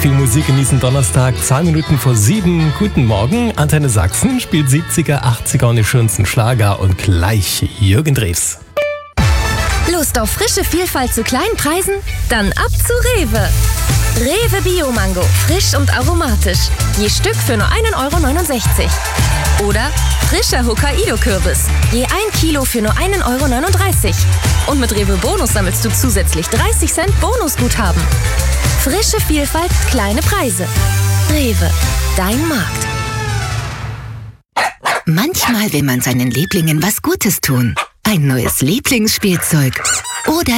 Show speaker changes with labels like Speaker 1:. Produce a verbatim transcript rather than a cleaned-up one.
Speaker 1: viel Musik in diesem Donnerstag. Zwei Minuten vor sieben. Guten Morgen. Antenne Sachsen spielt siebziger, achtziger und die schönsten Schlager. Und gleich Jürgen Drews.
Speaker 2: Lust auf frische Vielfalt zu kleinen Preisen? Dann ab zu Rewe. Rewe Bio-Mango, frisch und aromatisch. Je Stück für nur ein Euro neunundsechzig. Oder frischer Hokkaido-Kürbis. Je ein Kilo für nur ein Euro neununddreißig. Und mit Rewe Bonus sammelst du zusätzlich dreißig Cent Bonusguthaben. Frische Vielfalt, kleine Preise. Rewe, dein Markt.
Speaker 3: Manchmal will man seinen Lieblingen was Gutes tun. Ein neues Lieblingsspielzeug. Oder